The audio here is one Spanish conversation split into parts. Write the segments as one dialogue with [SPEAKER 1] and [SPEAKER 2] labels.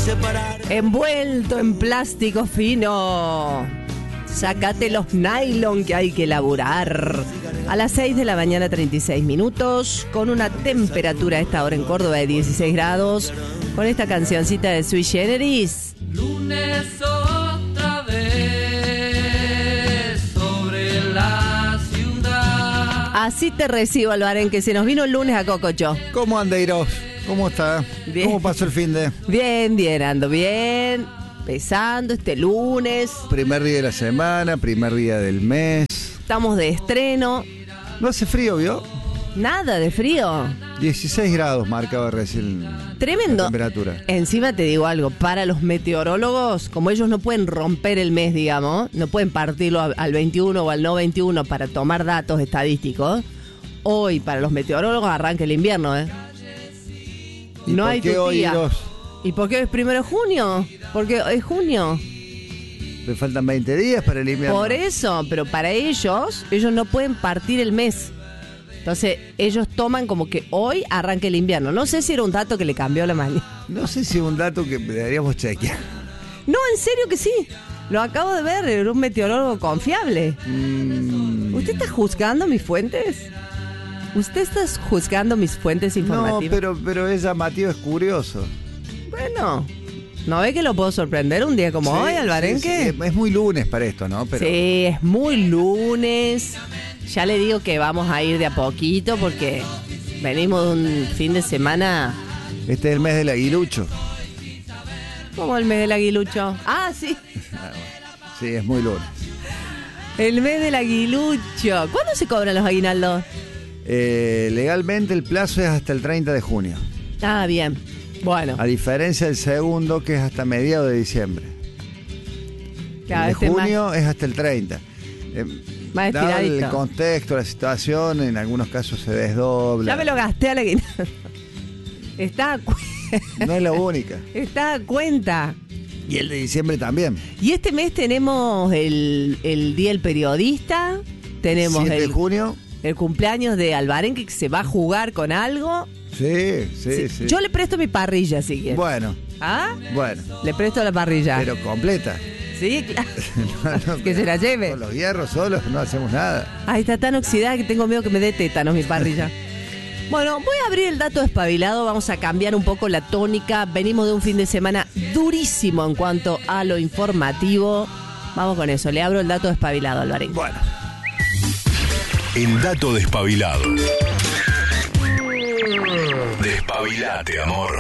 [SPEAKER 1] Envuelto en plástico fino. Sácate los nylon que hay que laburar. A las 6 de la mañana, 36 minutos, con una temperatura a esta hora en Córdoba de 16 grados, con esta cancioncita de Sui Generis.
[SPEAKER 2] Lunes otra vez sobre la ciudad.
[SPEAKER 1] Así te recibo, Albarén, que se nos vino el lunes a Cococho.
[SPEAKER 3] ¿Cómo anda, Iros? ¿Cómo está?
[SPEAKER 1] Bien.
[SPEAKER 3] ¿Cómo pasó el fin de?
[SPEAKER 1] Bien, ando bien. Empezando este lunes.
[SPEAKER 3] Primer día de la semana, primer día del mes.
[SPEAKER 1] Estamos de estreno.
[SPEAKER 3] No hace frío, ¿vio?
[SPEAKER 1] Nada de frío.
[SPEAKER 3] 16 grados marcaba recién
[SPEAKER 1] Tremendo.
[SPEAKER 3] la temperatura.
[SPEAKER 1] Encima te digo algo, para los meteorólogos, como ellos no pueden romper el mes, digamos, no pueden partirlo al 21 o al no 21 para tomar datos estadísticos, hoy para los meteorólogos arranca el invierno, ¿eh?
[SPEAKER 3] ¿Y
[SPEAKER 1] No
[SPEAKER 3] por
[SPEAKER 1] hay
[SPEAKER 3] qué
[SPEAKER 1] tu
[SPEAKER 3] hoy,
[SPEAKER 1] tía.
[SPEAKER 3] Iros?
[SPEAKER 1] ¿Y por qué hoy es 1 de junio? Porque es junio.
[SPEAKER 3] Le faltan 20 días para el invierno.
[SPEAKER 1] Por eso, pero para ellos no pueden partir el mes. Entonces, ellos toman como que hoy arranca el invierno. No sé si era un dato que le cambió la mañana.
[SPEAKER 3] No sé si es un dato que deberíamos chequear.
[SPEAKER 1] No, en serio que sí. Lo acabo de ver, era un meteorólogo confiable. ¿Usted está juzgando mis fuentes? ¿Usted está juzgando mis fuentes informativas?
[SPEAKER 3] No, pero es llamativo, es curioso.
[SPEAKER 1] Bueno, ¿no ve que lo puedo sorprender un día como hoy, Albarenque?
[SPEAKER 3] Sí, es muy lunes para esto, ¿no? Pero
[SPEAKER 1] Sí, es muy lunes. Ya le digo que vamos a ir de a poquito porque venimos de un fin de semana.
[SPEAKER 3] este es el mes del aguilucho.
[SPEAKER 1] ¿Cómo el mes del aguilucho? Ah, sí.
[SPEAKER 3] Sí, es muy lunes.
[SPEAKER 1] El mes del aguilucho. ¿Cuándo se cobran los aguinaldos?
[SPEAKER 3] Legalmente el plazo es hasta el 30 de junio.
[SPEAKER 1] Ah, bien. Bueno.
[SPEAKER 3] A diferencia del segundo, que es hasta mediados de diciembre.
[SPEAKER 1] Claro,
[SPEAKER 3] El de
[SPEAKER 1] este
[SPEAKER 3] junio es hasta el 30.
[SPEAKER 1] Más
[SPEAKER 3] Dado el
[SPEAKER 1] estiradito.
[SPEAKER 3] contexto, la situación, en algunos casos se desdobla.
[SPEAKER 1] Ya me lo gasté al aguinaldo.
[SPEAKER 3] No es la única.
[SPEAKER 1] Está a cuenta.
[SPEAKER 3] Y el de diciembre también.
[SPEAKER 1] Y este mes tenemos el Día del Periodista. Tenemos
[SPEAKER 3] 7 de
[SPEAKER 1] el
[SPEAKER 3] junio.
[SPEAKER 1] cumpleaños de Albarenque, que se va a jugar con algo.
[SPEAKER 3] Sí.
[SPEAKER 1] Yo le presto mi parrilla, si quiere.
[SPEAKER 3] Bueno,
[SPEAKER 1] ¿Ah?
[SPEAKER 3] bueno.
[SPEAKER 1] Le presto la parrilla.
[SPEAKER 3] Pero completa.
[SPEAKER 1] Sí, claro.
[SPEAKER 3] No,
[SPEAKER 1] Que se la lleve.
[SPEAKER 3] Con los hierros solos no hacemos nada.
[SPEAKER 1] Ay, está tan oxidada que tengo miedo que me dé tétanos mi parrilla. Bueno, voy a abrir el dato despabilado, vamos a cambiar un poco la tónica. Venimos de un fin de semana durísimo en cuanto a lo informativo. Vamos con eso, le abro el dato despabilado, Alvarenque.
[SPEAKER 3] Bueno.
[SPEAKER 4] El dato despabilado. Despabilate, amor.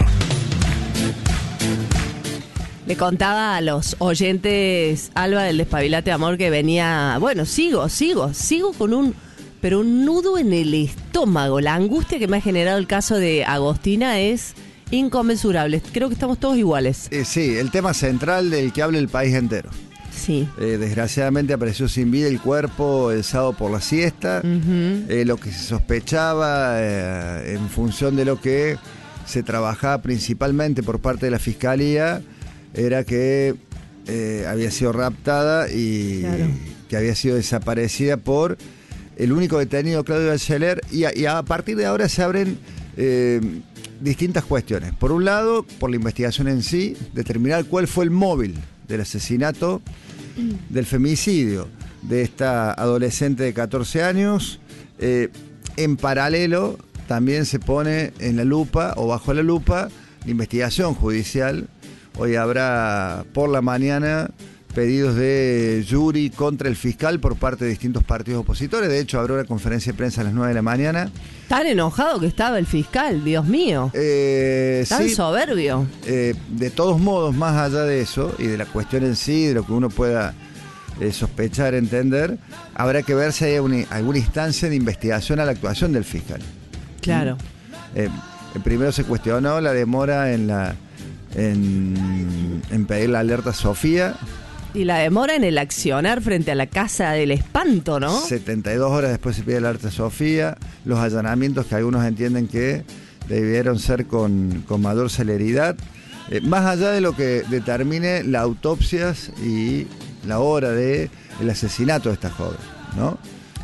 [SPEAKER 1] Le contaba a los oyentes, Alba, del Despabilate Amor, que venía... Bueno, sigo con un nudo en el estómago. La angustia que me ha generado el caso de Agostina es inconmensurable. Creo que estamos todos iguales.
[SPEAKER 3] Sí, el tema central del que habla el país entero.
[SPEAKER 1] Sí.
[SPEAKER 3] Desgraciadamente apareció sin vida el cuerpo el sábado por la siesta. Lo que se sospechaba en función de lo que se trabajaba principalmente por parte de la Fiscalía era que había sido raptada y
[SPEAKER 1] Claro.
[SPEAKER 3] que había sido desaparecida por el único detenido, Claudio Bachelet, y a partir de ahora se abren distintas cuestiones. Por un lado, por la investigación en sí, determinar cuál fue el móvil del asesinato, del femicidio de esta adolescente de 14 años. En paralelo, también se pone en la lupa o bajo la lupa la investigación judicial. Hoy habrá por la mañana pedidos de jury contra el fiscal por parte de distintos partidos opositores. De hecho, habrá una conferencia de prensa a las 9 de la mañana.
[SPEAKER 1] Tan enojado que estaba el fiscal, Dios mío. Tan
[SPEAKER 3] Sí,
[SPEAKER 1] soberbio.
[SPEAKER 3] de todos modos, más allá de eso y de la cuestión en sí, de lo que uno pueda sospechar, entender, habrá que ver si hay alguna instancia de investigación a la actuación del fiscal.
[SPEAKER 1] Claro.
[SPEAKER 3] Primero se cuestionó la demora en pedir la alerta Sofía.
[SPEAKER 1] Y la demora en el accionar frente a la Casa del Espanto, ¿no?
[SPEAKER 3] 72 horas después se pide la alerta Sofía. Los allanamientos que algunos entienden que debieron ser con mayor celeridad. Más allá de lo que determine la autopsia y la hora del asesinato de esta joven, ¿no?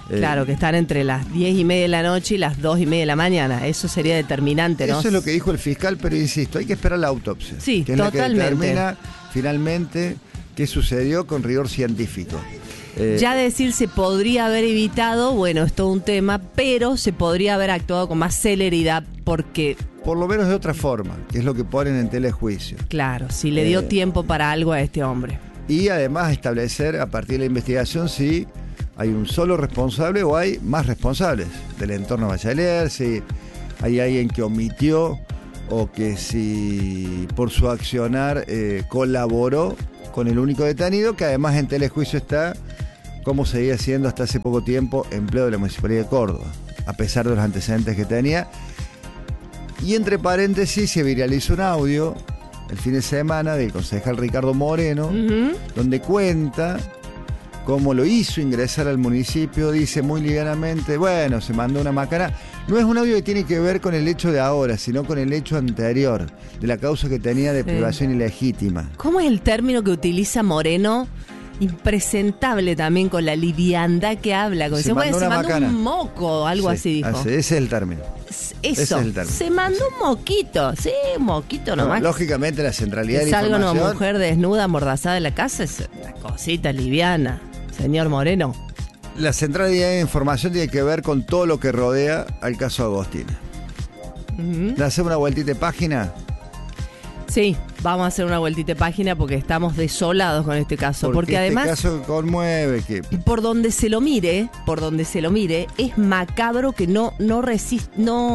[SPEAKER 1] Claro, que están entre las 10:30 de la noche y las 2:30 de la mañana. Eso sería determinante, ¿no?
[SPEAKER 3] Eso es lo que dijo el fiscal, pero insisto, hay que esperar la autopsia.
[SPEAKER 1] Sí,
[SPEAKER 3] que es
[SPEAKER 1] totalmente.
[SPEAKER 3] la que determina finalmente qué sucedió con rigor científico.
[SPEAKER 1] Ya decir se podría haber evitado, bueno, es todo un tema, pero se podría haber actuado con más celeridad porque,
[SPEAKER 3] Por lo menos de otra forma, que es lo que ponen en telejuicio.
[SPEAKER 1] claro, si le dio tiempo para algo a este hombre.
[SPEAKER 3] Y además establecer a partir de la investigación si hay un solo responsable o hay más responsables del entorno Bachelet, si hay alguien que omitió o que si por su accionar colaboró con el único detenido, que además en telejuicio está, como seguía siendo hasta hace poco tiempo, empleo de la Municipalidad de Córdoba, a pesar de los antecedentes que tenía. Y entre paréntesis se viralizó un audio el fin de semana del concejal Ricardo Moreno, donde cuenta cómo lo hizo ingresar al municipio, dice muy livianamente, bueno, se mandó una macana. No es un audio que tiene que ver con el hecho de ahora, sino con el hecho anterior, de la causa que tenía de privación ilegítima.
[SPEAKER 1] ¿Cómo es el término que utiliza Moreno? Impresentable también, con la liviandad que habla. Como
[SPEAKER 3] Se
[SPEAKER 1] dice, bueno,
[SPEAKER 3] mandó
[SPEAKER 1] se
[SPEAKER 3] una
[SPEAKER 1] mandó
[SPEAKER 3] macana.
[SPEAKER 1] un moco, algo
[SPEAKER 3] Sí,
[SPEAKER 1] así dijo.
[SPEAKER 3] ese es el término.
[SPEAKER 1] Eso,
[SPEAKER 3] ese es el término.
[SPEAKER 1] se mandó un moquito, sí, un moquito nomás.
[SPEAKER 3] Lógicamente la centralidad de
[SPEAKER 1] Que
[SPEAKER 3] la
[SPEAKER 1] salga una
[SPEAKER 3] información.
[SPEAKER 1] mujer desnuda, amordazada de la casa, es una cosita liviana, señor Moreno.
[SPEAKER 3] La centralidad de información tiene que ver con todo lo que rodea al caso Agostina. ¿Le hacemos una vueltita de página?
[SPEAKER 1] Sí, vamos a hacer una vueltita de página porque estamos desolados con este caso. Porque además,
[SPEAKER 3] este caso conmueve, que
[SPEAKER 1] por donde se lo mire, es macabro que no resiste,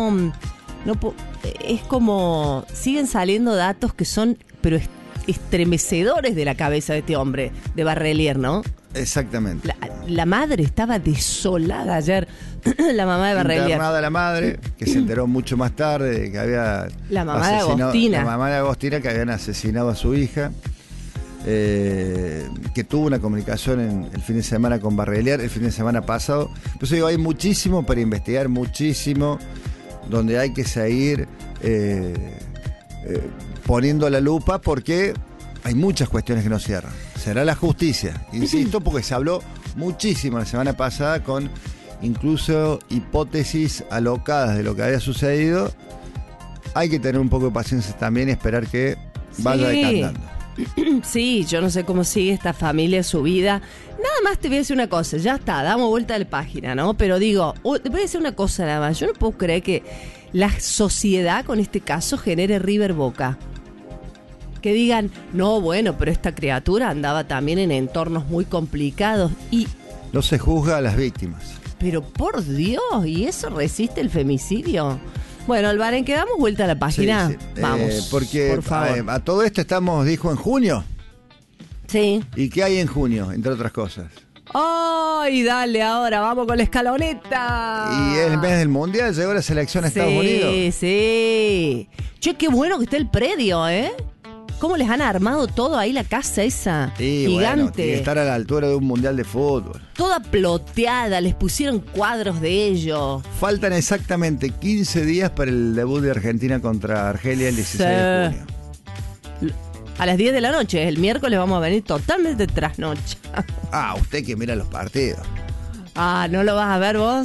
[SPEAKER 1] es como, siguen saliendo datos que son, pero estremecedores de la cabeza de este hombre, de Barrelier, ¿no?
[SPEAKER 3] exactamente.
[SPEAKER 1] La madre estaba desolada ayer, la mamá de Barrelier.
[SPEAKER 3] Internada la madre, que se enteró mucho más tarde de que había
[SPEAKER 1] La mamá de Agostina.
[SPEAKER 3] La mamá de Agostina, que habían asesinado a su hija, que tuvo una comunicación el fin de semana con Barrelier, el fin de semana pasado. Pues digo, hay muchísimo para investigar, muchísimo, donde hay que seguir poniendo la lupa, porque hay muchas cuestiones que no cierran. Será la justicia, insisto, porque se habló muchísimo la semana pasada con incluso hipótesis alocadas de lo que había sucedido. Hay que tener un poco de paciencia también y esperar que vaya decantando.
[SPEAKER 1] Sí, yo no sé cómo sigue esta familia su vida. Nada más te voy a decir una cosa, ya está, damos vuelta de la página, ¿no? Pero digo, te voy a decir una cosa nada más. Yo no puedo creer que la sociedad con este caso genere River Boca. Que digan, no, bueno, pero esta criatura andaba también en entornos muy complicados y...
[SPEAKER 3] No se juzga a las víctimas.
[SPEAKER 1] Pero por Dios, ¿y eso resiste el femicidio? Bueno, Alvaren, que damos vuelta a la página.
[SPEAKER 3] Sí.
[SPEAKER 1] Vamos,
[SPEAKER 3] porque
[SPEAKER 1] por favor.
[SPEAKER 3] a todo esto estamos, dijo, en junio.
[SPEAKER 1] Sí.
[SPEAKER 3] ¿Y qué hay en junio, entre otras cosas?
[SPEAKER 1] ¡Ay, dale ahora! ¡Vamos con la escaloneta!
[SPEAKER 3] Y es el mes del Mundial, llegó la selección a Estados Unidos.
[SPEAKER 1] Sí, sí. Che, qué bueno que está el predio, ¿eh? ¿Cómo les han armado todo ahí, la casa esa
[SPEAKER 3] Y bueno,
[SPEAKER 1] gigante?
[SPEAKER 3] tiene que estar a la altura de un Mundial de fútbol.
[SPEAKER 1] Toda ploteada, les pusieron cuadros de ellos.
[SPEAKER 3] Faltan exactamente 15 días para el debut de Argentina contra Argelia el 16 de junio.
[SPEAKER 1] A las 10 de la noche, el miércoles vamos a venir totalmente trasnoche.
[SPEAKER 3] Ah, usted que mira los partidos.
[SPEAKER 1] Ah, ¿no lo vas a ver vos?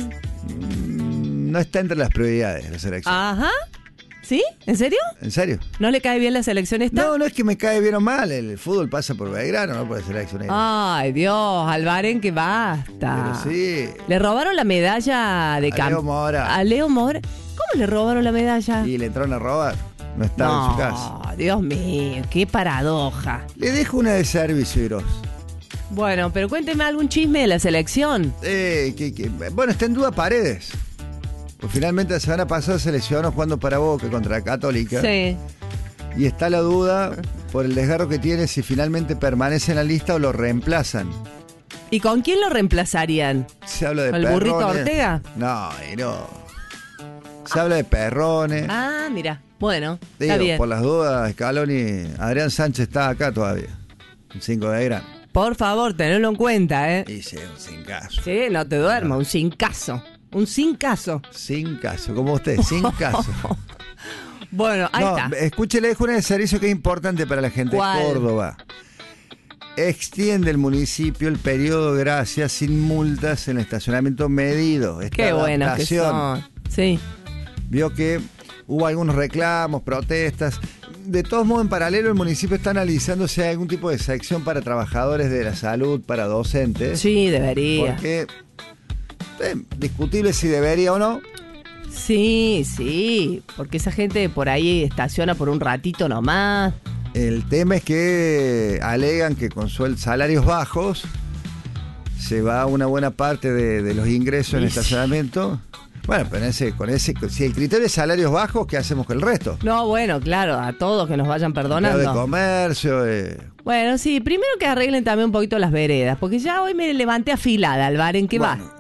[SPEAKER 3] No está entre las prioridades de la selección.
[SPEAKER 1] Ajá. ¿Sí? ¿En serio?
[SPEAKER 3] ¿En serio?
[SPEAKER 1] ¿No le cae bien la selección esta?
[SPEAKER 3] No, no es que me cae bien o mal. El fútbol pasa por Belgrano, no por la selección.
[SPEAKER 1] Ay, Dios, Alvaren, que basta.
[SPEAKER 3] Pero sí.
[SPEAKER 1] Le robaron la medalla de
[SPEAKER 3] A Leo Mora.
[SPEAKER 1] A Leo Mora. ¿Cómo le robaron la medalla?
[SPEAKER 3] Y le entraron a robar. No estaba en su casa.
[SPEAKER 1] Dios mío, qué paradoja.
[SPEAKER 3] Le dejo una de servicio, Gross.
[SPEAKER 1] Bueno, pero cuénteme algún chisme de la selección.
[SPEAKER 3] Bueno, está en duda Paredes. Pues finalmente la semana pasada se lesionó jugando para Boca contra la Católica.
[SPEAKER 1] Sí.
[SPEAKER 3] Y está la duda por el desgarro que tiene si finalmente permanece en la lista o lo reemplazan.
[SPEAKER 1] ¿Y con quién lo reemplazarían?
[SPEAKER 3] Se habla de
[SPEAKER 1] ¿Con el burrito
[SPEAKER 3] Perrone.
[SPEAKER 1] Ortega?
[SPEAKER 3] No, se habla de Perrone.
[SPEAKER 1] Ah, mira. Bueno,
[SPEAKER 3] Digo,
[SPEAKER 1] está bien.
[SPEAKER 3] por las dudas, Scaloni, Adrián Sánchez está acá todavía. El 5 de gran.
[SPEAKER 1] Por favor, tenedlo en cuenta, ¿eh?
[SPEAKER 3] Y sí, sin caso.
[SPEAKER 1] Sí, no te duermas, un sin caso. Un sin caso.
[SPEAKER 3] Sin caso, como usted, sin caso.
[SPEAKER 1] Bueno, ahí
[SPEAKER 3] No,
[SPEAKER 1] está.
[SPEAKER 3] escuche, le dejo una de servicio que es importante para la gente
[SPEAKER 1] ¿Cuál?
[SPEAKER 3] de Córdoba. extiende el municipio el periodo de gracia sin multas en el estacionamiento medido. Esta
[SPEAKER 1] Qué buenos que
[SPEAKER 3] adaptación.
[SPEAKER 1] son. Sí.
[SPEAKER 3] Vio que hubo algunos reclamos, protestas. De todos modos, en paralelo, el municipio está analizando si hay algún tipo de sección para trabajadores de la salud, para docentes.
[SPEAKER 1] Sí, debería.
[SPEAKER 3] Porque discutible si debería o no.
[SPEAKER 1] Sí, porque esa gente por ahí estaciona por un ratito nomás.
[SPEAKER 3] El tema es que alegan que con salarios bajos se va una buena parte de los ingresos en
[SPEAKER 1] Sí.
[SPEAKER 3] estacionamiento. Bueno, pero si el criterio es salarios bajos, ¿qué hacemos con el resto?
[SPEAKER 1] No, bueno, claro, a todos que nos vayan
[SPEAKER 3] Empleado
[SPEAKER 1] perdonando.
[SPEAKER 3] de comercio.
[SPEAKER 1] Bueno, sí, primero que arreglen también un poquito las veredas, porque ya hoy me levanté afilada al bar, ¿en qué
[SPEAKER 3] Bueno,
[SPEAKER 1] va?